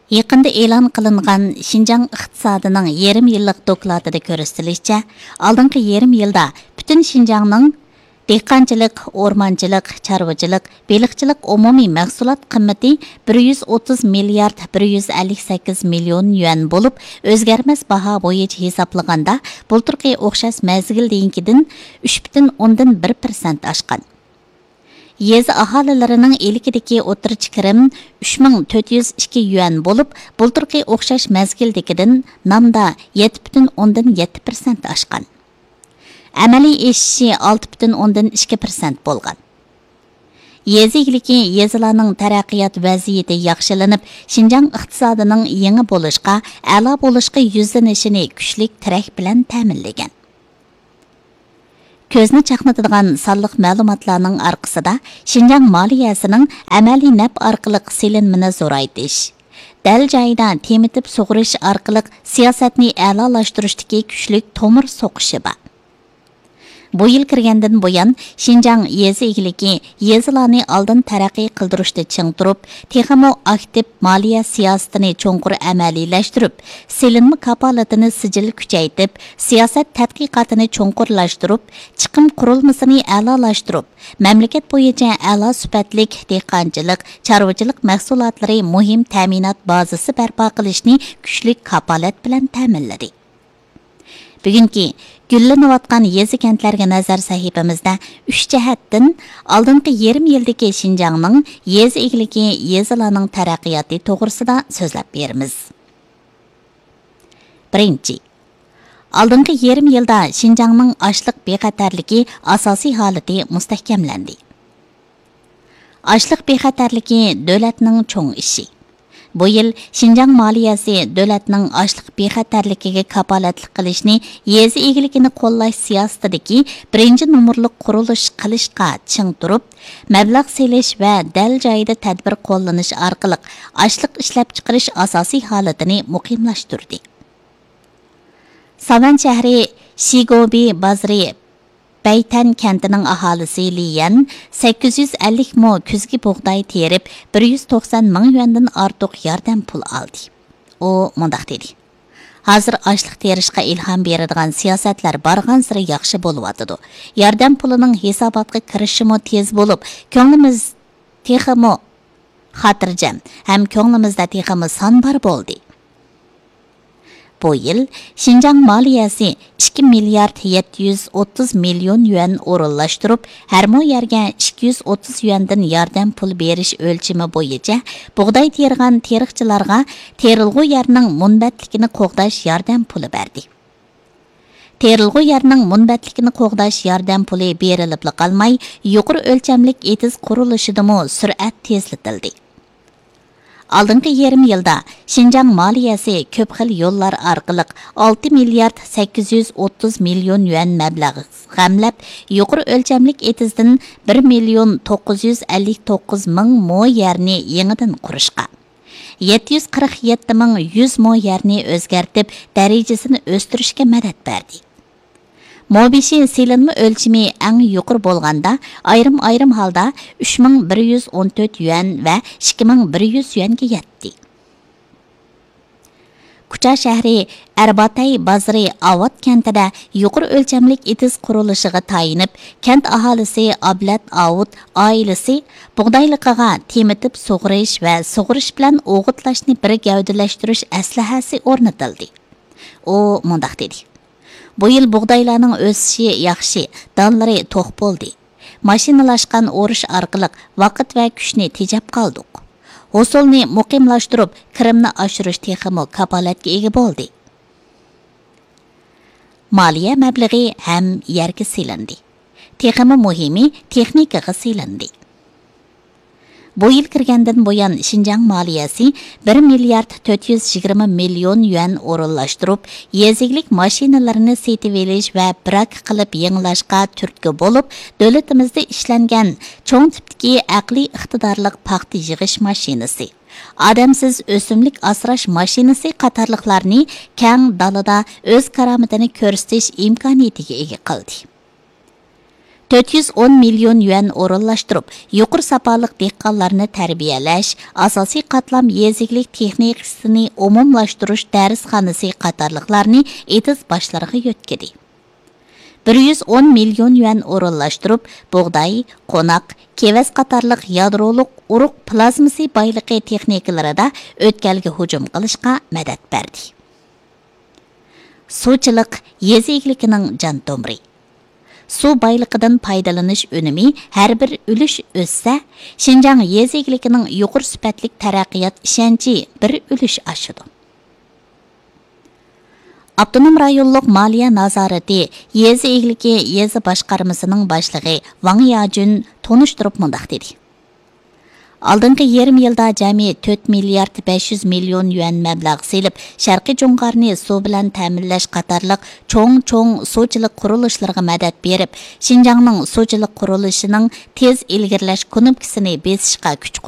Yaqında e'lon qilingan Xinjiang iqtisodining yarim yillik dokladida ko'rsatilishicha, oldingi yarim yilda butun Xinjiangning dehqonchilik, o'rmonchilik, chorvachilik, baliqchilik umumiy mahsulot qimmati 130 milliard 158 million yuan bo'lib, o'zgarmas baho bo'yicha hisoblaganda, bulturqi o'xshash mazgildagidan 3,1% oshgan. Yezi aholilarining elikidagi o'tirchi kirim 3402 yuan bo'lib, bulturqi o'xshash mazgildagidan namda 7,7% oshgan. Amaliy eshishi 6,2% bo'lgan. Yezi egiligi yezilarning taraqqiyot vaziyati yaxshilanib, Xinjiang iqtisodining yangi bo'lishqa, a'lo bo'lishqa yuzlanishini kuchli tirak bilan ta'minlagan. Ko'zni chaqnatadigan sonliq ma'lumotlarning orqasida Xinjiang moliyasining amaliy naf orqali silinmini zo'raytish, dal joyida temitib sug'urish orqali siyosatni a'lolashtirish kuchli tomir so'qishi bor. Bu yil kirgandan buyon Xinjiang yezi egiligi yezilarni oldin taraqqiy qildirishda ching turib, texmo aktiv moliya siyosatini cho'nqur amaliylashtirib, silinma kapolatini sijil kuchaytirib, siyosat tadqiqotini cho'nqurlashtirib, chiqim qurilmasini a'lolashtirib, mamlakat bo'yicha a'lo sifatlik dehqonchilik, chorvachilik mahsulotlari muhim ta'minot bazasi barpo qilishni kuchli kapolat bilan ta'minladi. Bugungi gullanayotgan yezi kentlarga nazar sahifamizda 3 jihatdan oldingi yarim yildagi Xinjiangning yezi egiligi yezilarning taraqqiyoti to'g'risida so'zlab beramiz. Birinchi, oldingi yarim yilda Xinjiangning ochliq bexatarligi asosiy holati mustahkamlandi. Ochliq bexatarligi davlatning cho'ng ishi. Bu yil Xinjiang moliyasi davlatning ochliq bexatarligiga kapolatlik qilishni, yezi egiligini qo'llash siyosatidagi birinchi nomorliq qurilish qilishga ching turib, mablag' selish va dal joyida tadbir qo'llanish orqali ochliq ishlab chiqarish asosiy holatini muqimlashtirdi. Savan shahri Shigobi bozori Baytan kentining aholisi Liyan 850 mo kuzgi bug'doy terib 190 ming yuandan ortiq yordam pul oldi. U mundaq dedi: "Hozir ochliq terishga ilhom beradigan siyosatlar bargan sira yaxshi bo'lyotidi. Yordam pulining hisobotga kirishi mo tez bo'lib, ko'nglimiz texmo xotirjam, ham ko'nglimizda texmo son bar bo'ldi." Bu yil Xinjiang moliyasi 2 milliard 730 million yuan o'rinlashtirib, har mo yerga 230 yuandan yordam pul berish o'lchimi bo'yicha bug'doy tergan teriqchilarga terilg'u yerning munbatligini qo'g'dash yordam puli berdi. Terilg'u yerning munbatligini qo'g'dash yordam puli berilib qolmay, yuqori o'lchamlik etiz qurilishidami sur'at tezlatildi. Oldingi yarim yilda Xinjiang moliyasi ko'p xil yo'llar orqali 6 milliard 830 million yuan mablag' g'amlab, yuqori o'lchamlik etizdan 1 million 959 ming mo yerni yangidan qurishga, 747 ming 100 mo yerni o'zgartib, darajasini o'stirishga madad berdi. Mobishi silinma o'lchimi eng yuqori bo'lganda, ayrim holda 3114 yuan va 2100 yuanga yetdi. Kucha shahri Arbatay bozori Avot kentida yuqori o'lchamlik etiz qurilishiga tayinib, kent aholisi Ablat Avut oilasi bug'doyliqiga temitib sug'urish va sug'urish bilan o'g'itlashni bir gavdalashtirish aslahasi o'rnatildi. U mundaq dedi: "Bu yil bug'doylarning o'sishi yaxshi, donlari to'q bo'ldi. Mashinalashgan o'rish orqali vaqt va kuchni tejab qoldik. Hosulni muqimlashtirib, kirimni oshirish texmo kapolatga ega bo'ldi." Moliya mablag'i ham yerga silindi. Texmo muhimi texnikaga silindi. Bu yil kirgandan buyon Xinjiang moliyasi 1 milliard 420 million yuan o'rinlashtirib, yeziglik mashinalarini setib olish va brak qilib yangilashga turtki bo'lib, davlatimizda ishlangan cho'ng tipdagi aqliy iqtidorliq paxta yig'ish mashinasi, odamsiz o'simlik asrash mashinasi qatorliqlarni keng dalada o'z karomatini ko'rsatish imkoniyatiga ega qildi. 410 million yuan o'rinlashtirib, yuqori sapoliq dehqonlarni tarbiyalash, asosiy qatlam yeziklik texnikasini umumlashtirish darsxonasi qatorliqlarni etiz boshlariga yo'tkadi. 110 million yuan o'rinlashtirib, bug'doy, qo'noq, kevas qatorliq yadroliq urug' plazmasi boyligi texnikalarida o'tkalga hujum qilishga madad berdi. Suvchilik yezi egilikining jon tomiri. Suv boyligidan foydalanish unumi har bir ulush o'ssa, Xinjiang yezi egilikining yuqori sifatli taraqqiyot ishonchi bir ulush oshadi. Abdunum rayonluq maliya nazorati yezi egiliki yezi boshqarmasining boshlig'i Wang Yajun tonishtirib mundaq dedi. Алдыңғы yarım yilda jami 4 milliard 500 million yuan mablag' selib, Sharqiy Jo'ng'arni suv bilan ta'minlash qatorliq cho'ng suvchilik qurilishlarga madad berib, Xinjiangning suvchilik qurilishining tez ilgirlash konopkasini besishga kuch